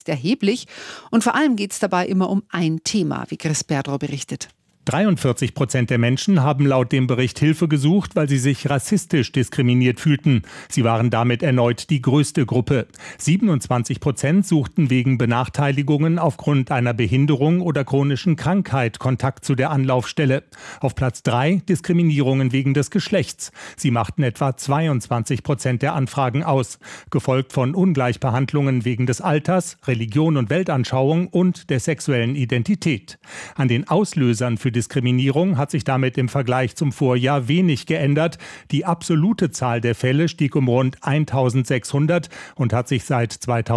erheblich. Und vor allem geht es dabei immer um ein Thema, wie Chris Berdrow berichtet. 43% der Menschen haben laut dem Bericht Hilfe gesucht, weil sie sich rassistisch diskriminiert fühlten. Sie waren damit erneut die größte Gruppe. 27% suchten wegen Benachteiligungen aufgrund einer Behinderung oder chronischen Krankheit Kontakt zu der Anlaufstelle. Auf Platz 3 Diskriminierungen wegen des Geschlechts. Sie machten etwa 22% der Anfragen aus, gefolgt von Ungleichbehandlungen wegen des Alters, Religion und Weltanschauung und der sexuellen Identität. An den Auslösern für Diskriminierung hat sich damit im Vergleich zum Vorjahr wenig geändert. Die absolute Zahl der Fälle stieg um rund 1.600 und hat sich seit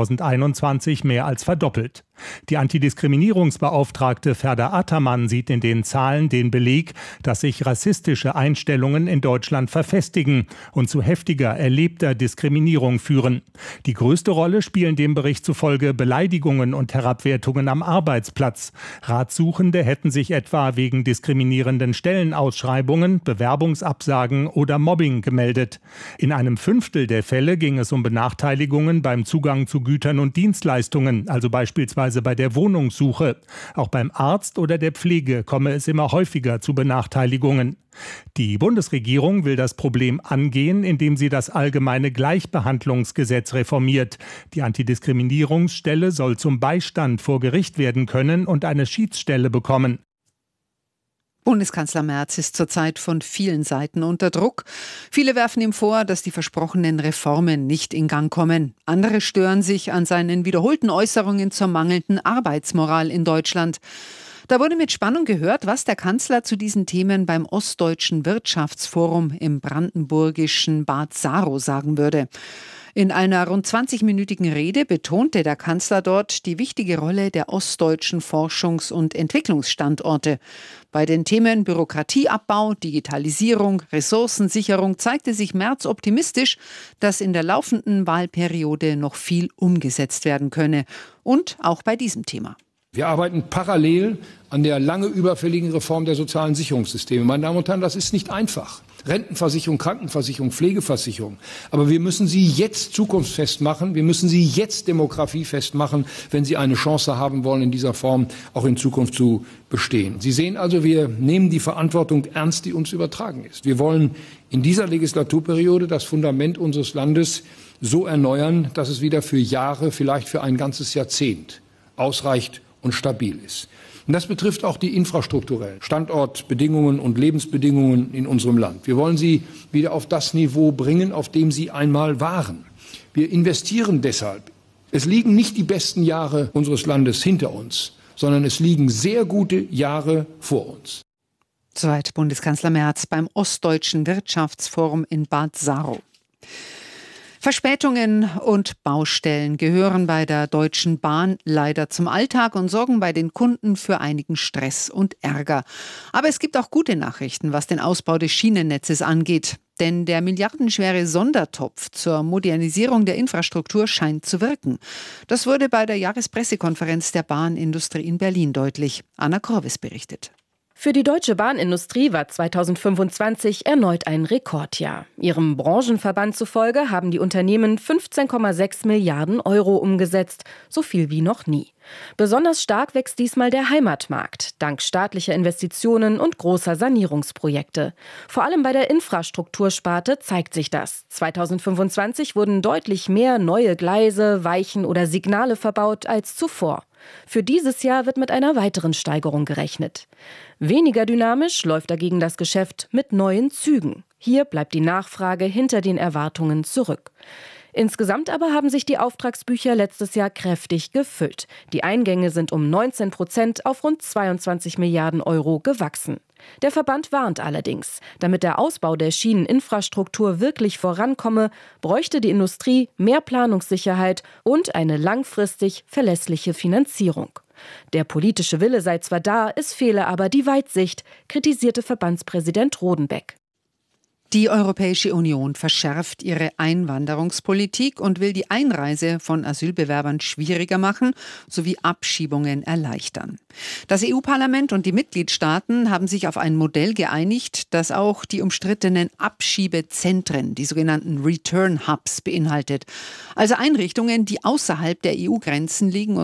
2021 mehr als verdoppelt. Die Antidiskriminierungsbeauftragte Ferda Ataman sieht in den Zahlen den Beleg, dass sich rassistische Einstellungen in Deutschland verfestigen und zu heftiger erlebter Diskriminierung führen. Die größte Rolle spielen dem Bericht zufolge Beleidigungen und Herabwertungen am Arbeitsplatz. Ratsuchende hätten sich etwa wegen diskriminierenden Stellenausschreibungen, Bewerbungsabsagen oder Mobbing gemeldet. In einem Fünftel der Fälle ging es um Benachteiligungen beim Zugang zu Gütern und Dienstleistungen, also beispielsweise bei der Wohnungssuche. Auch beim Arzt oder der Pflege komme es immer häufiger zu Benachteiligungen. Die Bundesregierung will das Problem angehen, indem sie das allgemeine Gleichbehandlungsgesetz reformiert. Die Antidiskriminierungsstelle soll zum Beistand vor Gericht werden können und eine Schiedsstelle bekommen. Bundeskanzler Merz ist zurzeit von vielen Seiten unter Druck. Viele werfen ihm vor, dass die versprochenen Reformen nicht in Gang kommen. Andere stören sich an seinen wiederholten Äußerungen zur mangelnden Arbeitsmoral in Deutschland. Da wurde mit Spannung gehört, was der Kanzler zu diesen Themen beim Ostdeutschen Wirtschaftsforum im brandenburgischen Bad Saro sagen würde. In einer rund 20-minütigen Rede betonte der Kanzler dort die wichtige Rolle der ostdeutschen Forschungs- und Entwicklungsstandorte. Bei den Themen Bürokratieabbau, Digitalisierung, Ressourcensicherung zeigte sich Merz optimistisch, dass in der laufenden Wahlperiode noch viel umgesetzt werden könne. Und auch bei diesem Thema. Wir arbeiten parallel an der lange überfälligen Reform der sozialen Sicherungssysteme. Meine Damen und Herren, das ist nicht einfach. Rentenversicherung, Krankenversicherung, Pflegeversicherung. Aber wir müssen sie jetzt zukunftsfest machen. Wir müssen sie jetzt demografiefest machen, wenn sie eine Chance haben wollen, in dieser Form auch in Zukunft zu bestehen. Sie sehen also, wir nehmen die Verantwortung ernst, die uns übertragen ist. Wir wollen in dieser Legislaturperiode das Fundament unseres Landes so erneuern, dass es wieder für Jahre, vielleicht für ein ganzes Jahrzehnt ausreicht und stabil ist. Und das betrifft auch die infrastrukturellen Standortbedingungen und Lebensbedingungen in unserem Land. Wir wollen sie wieder auf das Niveau bringen, auf dem sie einmal waren. Wir investieren deshalb. Es liegen nicht die besten Jahre unseres Landes hinter uns, sondern es liegen sehr gute Jahre vor uns. Soweit Bundeskanzler Merz beim Ostdeutschen Wirtschaftsforum in Bad Saro. Verspätungen und Baustellen gehören bei der Deutschen Bahn leider zum Alltag und sorgen bei den Kunden für einigen Stress und Ärger. Aber es gibt auch gute Nachrichten, was den Ausbau des Schienennetzes angeht. Denn der milliardenschwere Sondertopf zur Modernisierung der Infrastruktur scheint zu wirken. Das wurde bei der Jahrespressekonferenz der Bahnindustrie in Berlin deutlich. Anna Korvis berichtet. Für die deutsche Bahnindustrie war 2025 erneut ein Rekordjahr. Ihrem Branchenverband zufolge haben die Unternehmen 15,6 Milliarden Euro umgesetzt, so viel wie noch nie. Besonders stark wächst diesmal der Heimatmarkt, dank staatlicher Investitionen und großer Sanierungsprojekte. Vor allem bei der Infrastruktursparte zeigt sich das. 2025 wurden deutlich mehr neue Gleise, Weichen oder Signale verbaut als zuvor. Für dieses Jahr wird mit einer weiteren Steigerung gerechnet. Weniger dynamisch läuft dagegen das Geschäft mit neuen Zügen. Hier bleibt die Nachfrage hinter den Erwartungen zurück. Insgesamt aber haben sich die Auftragsbücher letztes Jahr kräftig gefüllt. Die Eingänge sind um 19% auf rund 22 Milliarden Euro gewachsen. Der Verband warnt allerdings, damit der Ausbau der Schieneninfrastruktur wirklich vorankomme, bräuchte die Industrie mehr Planungssicherheit und eine langfristig verlässliche Finanzierung. Der politische Wille sei zwar da, es fehle aber die Weitsicht, kritisierte Verbandspräsident Rodenbeck. Die Europäische Union verschärft ihre Einwanderungspolitik und will die Einreise von Asylbewerbern schwieriger machen sowie Abschiebungen erleichtern. Das EU-Parlament und die Mitgliedstaaten haben sich auf ein Modell geeinigt, das auch die umstrittenen Abschiebezentren, die sogenannten Return Hubs, beinhaltet. Also Einrichtungen, die außerhalb der EU-Grenzen liegen